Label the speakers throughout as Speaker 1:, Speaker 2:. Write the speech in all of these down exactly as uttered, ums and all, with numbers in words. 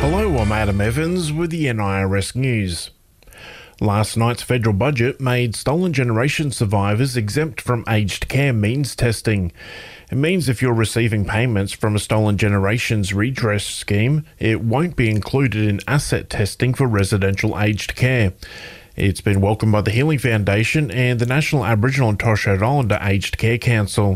Speaker 1: Hello, I'm Adam Evans with the N I R S News. Last night's federal budget made stolen generation survivors exempt from aged care means testing. It means if you're receiving payments from a stolen generations redress scheme, it won't be included in asset testing for residential aged care. It's been welcomed by the Healing Foundation and the National Aboriginal and Torres Strait Islander Aged Care Council.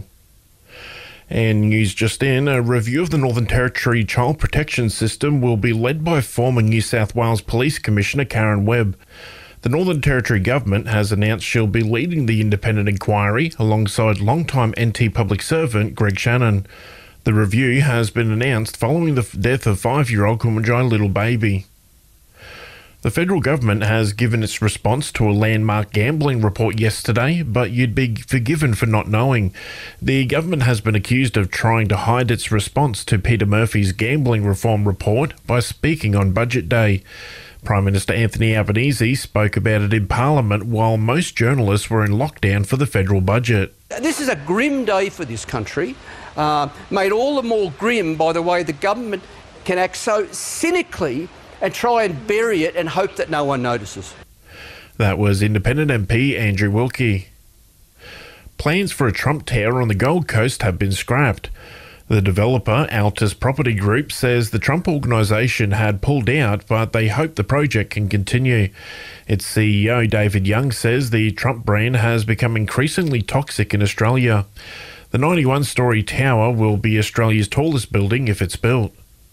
Speaker 1: And news just in, a review of the Northern Territory Child Protection System will be led by former New South Wales Police Commissioner Karen Webb. The Northern Territory Government has announced she'll be leading the independent inquiry alongside long-time N T public servant Greg Shannon. The review has been announced following the death of five-year-old Kumanjai little baby. The federal government has given its response to a landmark gambling report yesterday, but you'd be forgiven for not knowing. The government has been accused of trying to hide its response to Peter Murphy's gambling reform report by speaking on Budget Day. Prime Minister Anthony Albanese spoke about it in Parliament while most journalists were in lockdown for the federal budget.
Speaker 2: This is a grim day for this country, uh, made all the more grim by the way the government can act so cynically and try and bury it and hope that no one notices.
Speaker 1: That was Independent M P Andrew Wilkie. Plans for a Trump Tower on the Gold Coast have been scrapped. The developer, Altus Property Group, says the Trump organisation had pulled out, but they hope the project can continue. Its C E O, David Young, says the Trump brand has become increasingly toxic in Australia. The ninety-one-storey tower will be Australia's tallest building if it's built.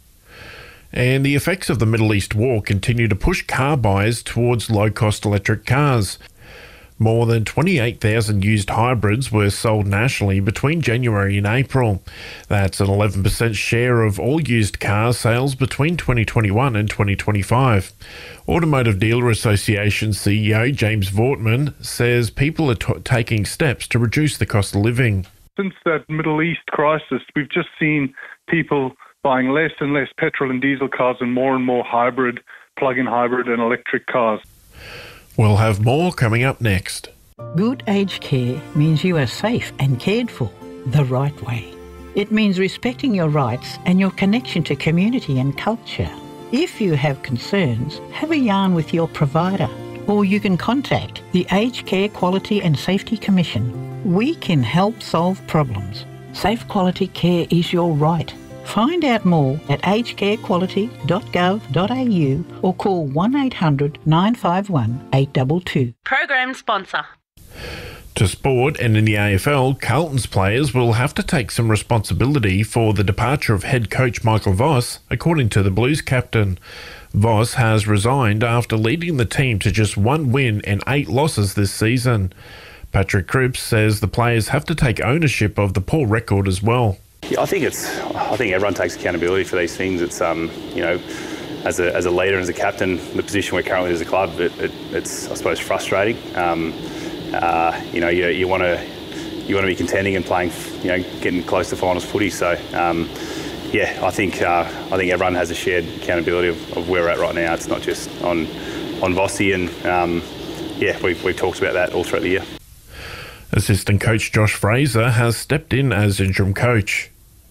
Speaker 1: And the effects of the Middle East war continue to push car buyers towards low-cost electric cars. More than twenty-eight thousand used hybrids were sold nationally between January and April. That's an eleven percent share of all used car sales between twenty twenty-one and twenty twenty-five. Automotive Dealer Association C E O James Vortman says people are t- taking steps to reduce the cost of living.
Speaker 3: Since that Middle East crisis, we've just seen people buying less and less petrol and diesel cars and more and more hybrid, plug-in hybrid and electric cars.
Speaker 1: We'll have more coming up next.
Speaker 4: Good aged care means you are safe and cared for the right way. It means respecting your rights and your connection to community and culture. If you have concerns, have a yarn with your provider, or you can contact the Aged Care Quality and Safety Commission. We can help solve problems. Safe quality care is your right. Find out more at aged care quality dot gov dot a u or call one eight hundred nine five one eight two two.
Speaker 5: Program sponsor.
Speaker 1: To sport, and in the A F L, Carlton's players will have to take some responsibility for the departure of head coach Michael Voss, according to the Blues captain. Voss has resigned after leading the team to just one win and eight losses this season. Patrick Cripps says the players have to take ownership of the poor record as well.
Speaker 6: Yeah, I think it's. I think everyone takes accountability for these things. It's um, you know, as a as a leader and as a captain, the position we're currently as a club, it, it, it's I suppose frustrating. Um, uh, you know, you you want to you want to be contending and playing, you know, getting close to finals footy. So um, yeah, I think uh, I think everyone has a shared accountability of, of where we're at right now. It's not just on on Vossi, and um, yeah, we've we've talked about that all throughout the year.
Speaker 1: Assistant coach Josh Fraser has stepped in as interim coach.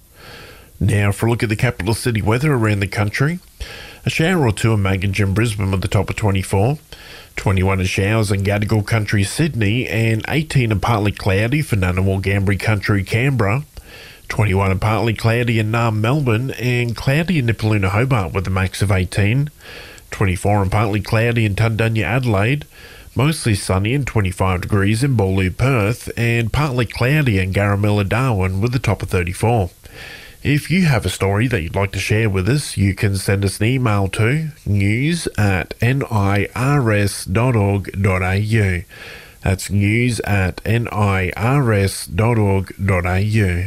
Speaker 1: Now for a look at the capital city weather around the country. A shower or two in Maginge and Brisbane with the top of twenty-four. twenty-one in showers in Gadigal Country, Sydney, and eighteen and partly cloudy for Ngunnawal Ngambri Country, Canberra. twenty-one and partly cloudy in Naarm, Melbourne, and cloudy in Nipaluna, Hobart with a max of eighteen. twenty-four and partly cloudy in Tundunya, Adelaide. Mostly sunny and twenty-five degrees in Boorloo, Perth, and partly cloudy in Garamilla, Darwin with a top of thirty-four. If you have a story that you'd like to share with us, you can send us an email to news at nirs dot org dot a u. That's news at nirs dot org dot a u.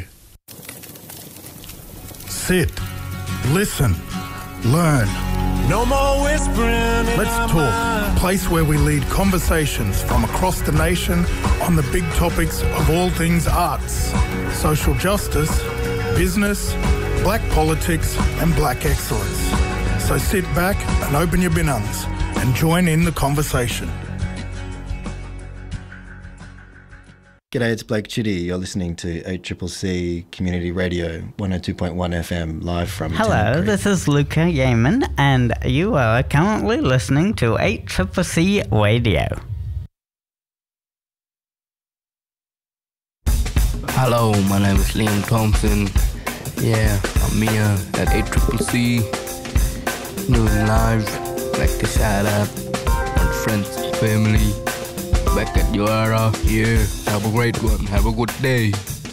Speaker 7: Sit, listen, learn.
Speaker 8: No more whispering.
Speaker 7: Let's talk. A place where we lead conversations from across the nation on the big topics of all things arts, social justice, business, black politics and black excellence. So sit back and open your binungs and join in the conversation.
Speaker 5: G'day, it's Blake Chitty. You're listening to eight C C C Community Radio, one oh two point one F M, live from
Speaker 9: Hello,
Speaker 5: Tennant Creek.
Speaker 9: this is Luca Yeaman, and you are currently listening to eight C C C Radio.
Speaker 10: Hello, my name is Liam Thompson. Yeah, I'm here at eight C C C, doing live. Like to shout out my friends and family back at your era. Yeah, have a great one. Have a good day.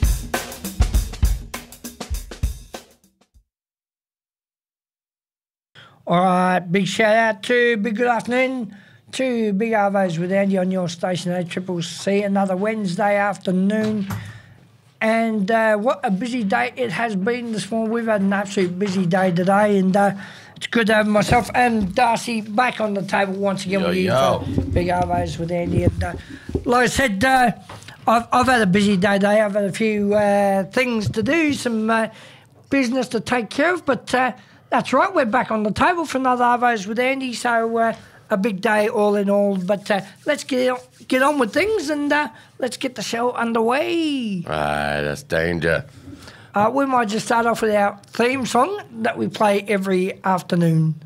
Speaker 11: All right, big shout out to, big good afternoon to Big Arvos with Andy on your station, eight C C C, another Wednesday afternoon. And uh, what a busy day it has been this morning. We've had an absolute busy day today, and uh, it's good to have myself and Darcy back on the table once again
Speaker 12: Yo,
Speaker 11: with you
Speaker 12: yo.
Speaker 11: for Big Arvos with Andy. And uh, like I said, uh, I've, I've had a busy day today. I've had a few uh, things to do, some uh, business to take care of, but uh, that's right, we're back on the table for another Arvos with Andy, so uh, a big day all in all. But uh, let's get on, get on with things, and uh, let's get the show underway.
Speaker 12: Right, that's danger.
Speaker 11: Uh, we might just start off with our theme song that we play every afternoon.